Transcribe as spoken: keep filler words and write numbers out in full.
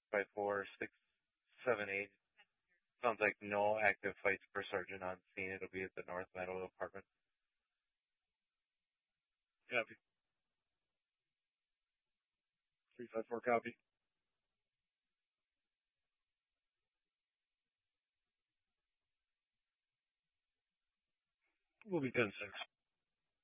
five four six seven eight. Sounds like no active fights per sergeant on scene. It'll be at the North Meadow apartment. Copy. three five four, copy. We'll be ten six.